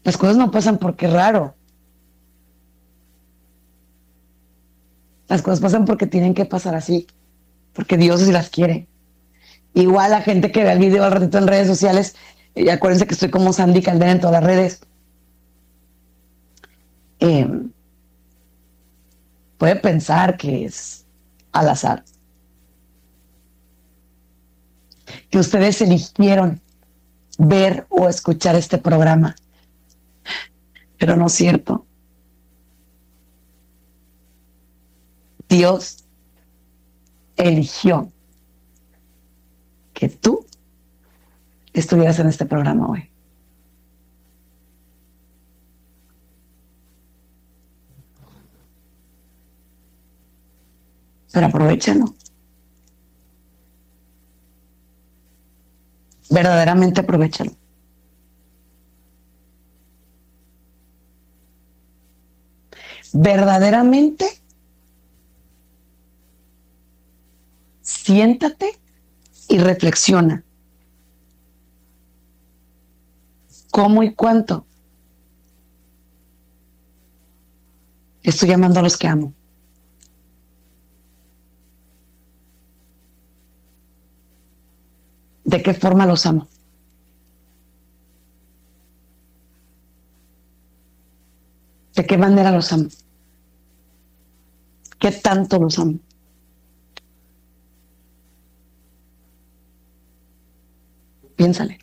Las cosas no pasan porque es raro. Las cosas pasan porque tienen que pasar así, porque Dios sí las quiere. Igual la gente que ve el video al ratito en redes sociales, y acuérdense que estoy como Sandy Caldera en todas las redes, eh, puede pensar que es al azar, que ustedes eligieron ver o escuchar este programa, pero no es cierto. Dios eligió que tú estuvieras en este programa hoy. Pero aprovechalo. Verdaderamente aprovechalo. Verdaderamente siéntate y reflexiona. ¿Cómo y cuánto estoy llamando a los que amo? ¿De qué forma los amo? ¿De qué manera los amo? ¿Qué tanto los amo? Piénsale.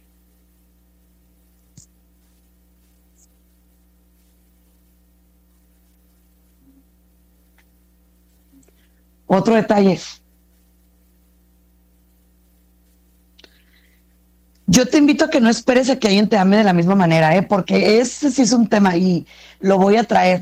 Otro detalle. Yo te invito a que no esperes a que alguien te ame de la misma manera, porque ese sí es un tema y lo voy a traer.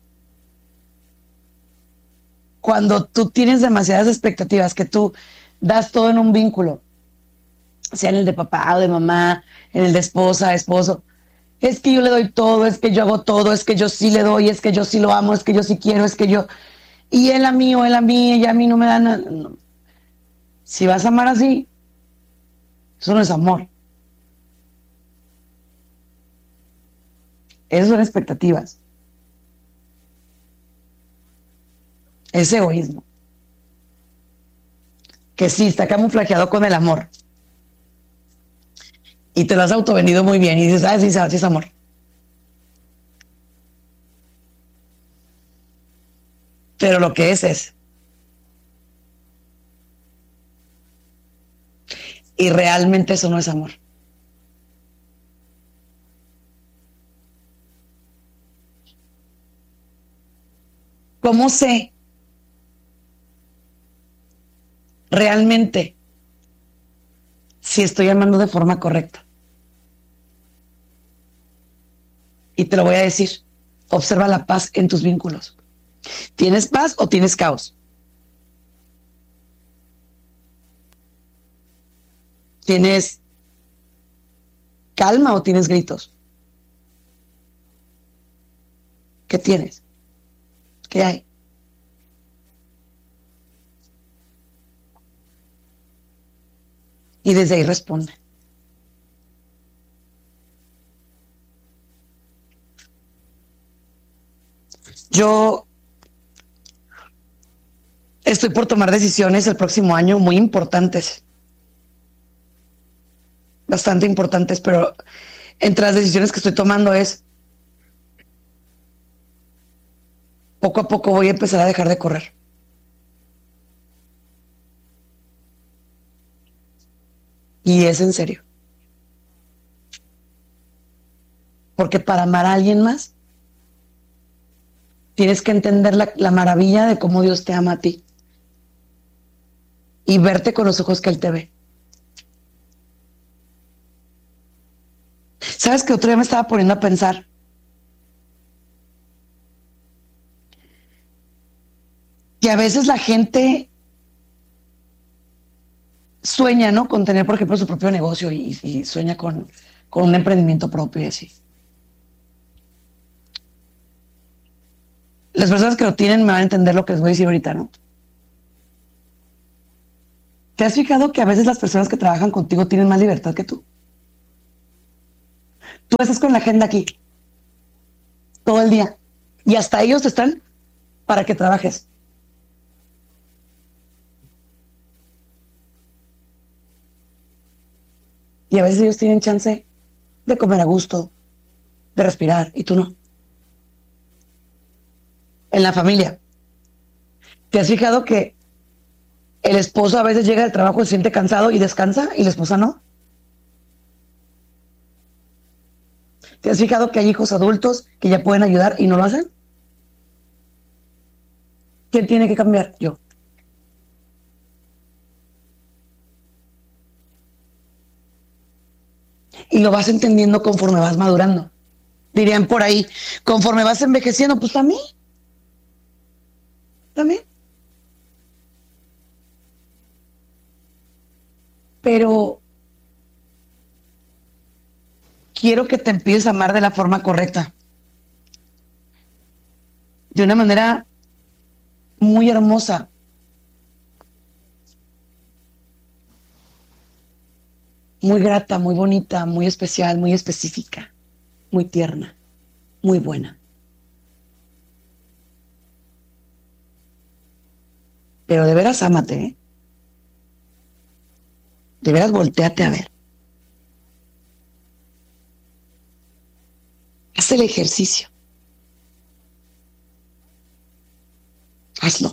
Cuando tú tienes demasiadas expectativas, que tú das todo en un vínculo, sea en el de papá o de mamá, en el de esposa, esposo, es que yo le doy todo, es que yo hago todo, es que yo sí le doy, es que yo sí lo amo, es que yo sí quiero, es que yo... Y él a mí o él a mí, ella a mí no me da nada. No. Si vas a amar así, eso no es amor. Eso son expectativas. Es egoísmo. Que sí, está camuflajeado con el amor. Y te lo has autovendido muy bien y dices, ah, sí, sí es amor. Pero lo que es. Y realmente eso no es amor. ¿Cómo sé realmente si estoy amando de forma correcta? Y te lo voy a decir. Observa la paz en tus vínculos. ¿Tienes paz o tienes caos? ¿Tienes calma o tienes gritos? ¿Qué tienes? ¿Qué hay? Y desde ahí responde. Yo estoy por tomar decisiones el próximo año muy importantes, bastante importantes, pero entre las decisiones que estoy tomando es, poco a poco voy a empezar a dejar de correr. Y es en serio. Porque para amar a alguien más, tienes que entender la maravilla de cómo Dios te ama a ti. Y verte con los ojos que Él te ve. ¿Sabes que otro día me estaba poniendo a pensar? Que a veces la gente sueña, ¿no? Con tener, por ejemplo, su propio negocio y sueña con un emprendimiento propio y así. Las personas que lo tienen me van a entender lo que les voy a decir ahorita, ¿no? ¿Te has fijado que a veces las personas que trabajan contigo tienen más libertad que tú? Tú estás con la agenda aquí. todo el día. Y hasta ellos están para que trabajes. Y a veces ellos tienen chance de comer a gusto, de respirar, y tú no. En la familia, ¿te has fijado que el esposo a veces llega del trabajo, se siente cansado y descansa, y la esposa no? ¿Te has fijado que hay hijos adultos que ya pueden ayudar y no lo hacen? ¿Quién tiene que cambiar? Yo. Y lo vas entendiendo conforme vas madurando. Dirían por ahí, conforme vas envejeciendo, pues también. Pero quiero que te empieces a amar de la forma correcta. De una manera muy hermosa. Muy grata, muy bonita, muy especial, muy específica, muy tierna, muy buena. Pero de veras ámate, ¿eh? De veras voltéate a ver. Haz el ejercicio. Hazlo.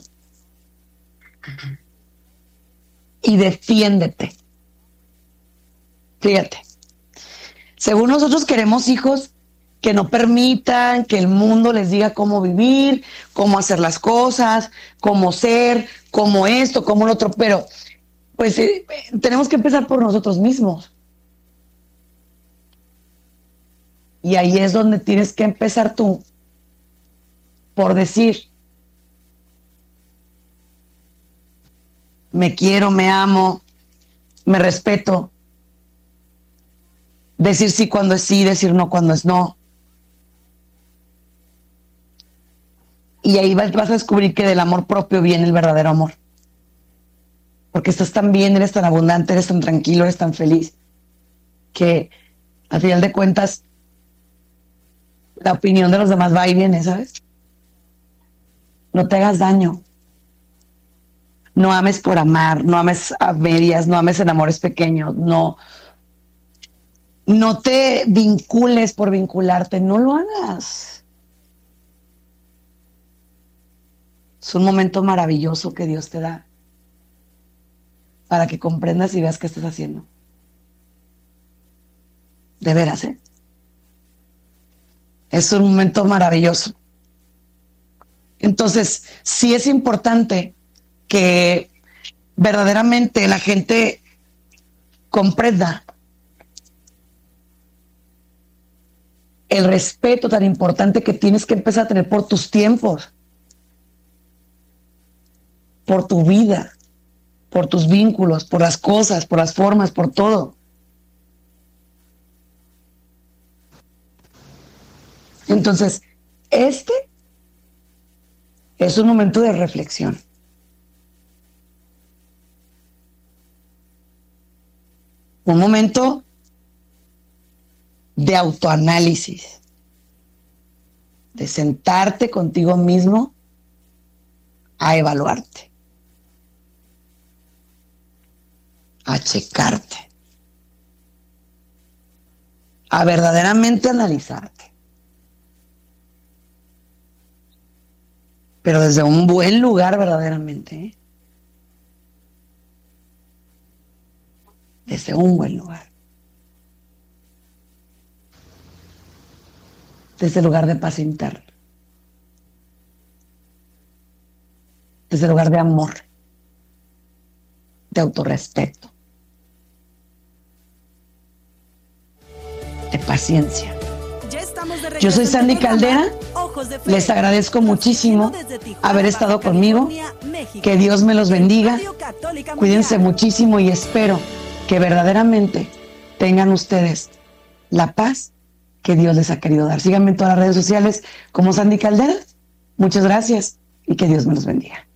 Y defiéndete. Fíjate. Según nosotros queremos hijos que no permitan que el mundo les diga cómo vivir, cómo hacer las cosas, cómo ser, cómo esto, cómo lo otro, pero pues tenemos que empezar por nosotros mismos. Y ahí es donde tienes que empezar tú por decir, me quiero, me amo, me respeto. Decir sí cuando es sí, decir no cuando es no. Y ahí vas a descubrir que del amor propio viene el verdadero amor. Porque estás tan bien, eres tan abundante, eres tan tranquilo, eres tan feliz, que al final de cuentas la opinión de los demás va y viene, ¿sabes? No te hagas daño. No ames por amar, no ames a medias, no ames en amores pequeños, no te vincules por vincularte, no lo hagas. Es un momento maravilloso que Dios te da para que comprendas y veas qué estás haciendo. De veras, ¿eh? Es un momento maravilloso. Entonces, sí es importante que verdaderamente la gente comprenda el respeto tan importante que tienes que empezar a tener por tus tiempos, por tu vida, por tus vínculos, por las cosas, por las formas, por todo. Entonces, este es un momento de reflexión. Un momento de autoanálisis, de sentarte contigo mismo a evaluarte, a checarte, a verdaderamente analizarte. Pero desde un buen lugar verdaderamente, ¿eh? Desde un buen lugar. Desde el lugar de paz interna. Desde el lugar de amor, de autorrespeto, de paciencia. Yo soy Sandy Caldera, les agradezco muchísimo haber estado conmigo, que Dios me los bendiga, cuídense muchísimo y espero que verdaderamente tengan ustedes la paz que Dios les ha querido dar. Síganme en todas las redes sociales como Sandy Caldera, muchas gracias y que Dios me los bendiga.